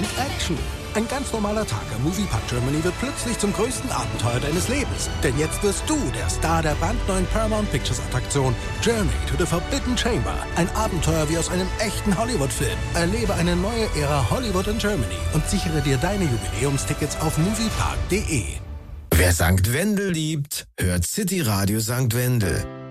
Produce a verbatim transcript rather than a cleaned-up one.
und Action. Ein ganz normaler Tag am Moviepark Germany wird plötzlich zum größten Abenteuer deines Lebens. Denn jetzt wirst du der Star der brandneuen Paramount Pictures Attraktion Journey to the Forbidden Chamber. Ein Abenteuer wie aus einem echten Hollywood-Film. Erlebe eine neue Ära Hollywood in Germany und sichere dir deine Jubiläumstickets auf moviepark punkt de. Wer Sankt Wendel liebt, hört City Radio Sankt Wendel.